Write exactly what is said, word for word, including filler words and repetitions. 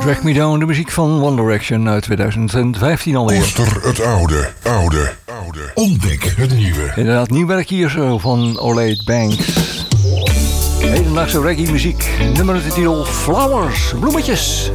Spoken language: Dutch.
Drag Me Down, de muziek van One Direction uit twintig vijftien alweer. Koester het oude, oude, oude. Ontdek het nieuwe. Inderdaad, nieuw werk hier zo van Ole Banks. Hedendaagse reggae muziek. Nummer met de titel Flowers, bloemetjes.